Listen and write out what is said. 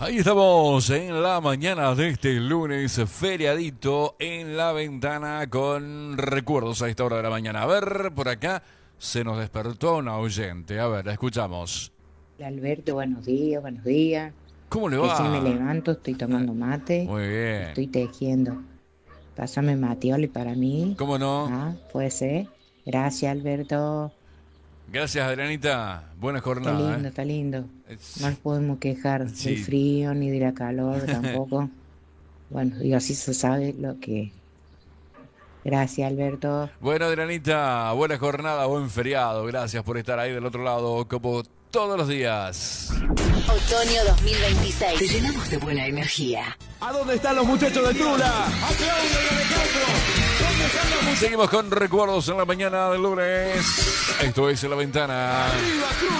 Ahí estamos en la mañana de este lunes, feriadito en la ventana con recuerdos a esta hora de la mañana. A ver, por acá se nos despertó una oyente. A ver, la escuchamos. Hola, Alberto, buenos días, buenos días. ¿Cómo le Recién me va? levanto, estoy tomando mate Muy y bien. estoy tejiendo. Pásame matioli para mí. ¿Cómo no? Ah, puede ser. Gracias, Alberto. Gracias, Adrianita. Buena Está jornada, lindo, está lindo. No ¿eh? nos podemos quejar del Sí. frío ni de la calor tampoco. Bueno, y así se sabe lo que. Gracias, Alberto. Bueno, Adrianita, buena jornada, buen feriado. Gracias por estar ahí del otro lado, como todos los días. Otoño 2026. Te llenamos de buena energía. ¿A dónde están los muchachos de Tula? Seguimos con recuerdos en la mañana del lunes. Esto es En la Ventana. ¡Arriba, Tula!